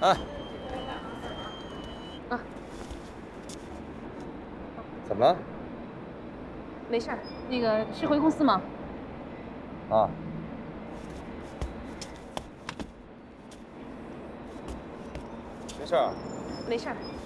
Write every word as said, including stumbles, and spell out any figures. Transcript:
哎， 啊， 怎么了？ 没事儿。那个是回公司吗？ 啊，没事儿。 没事儿。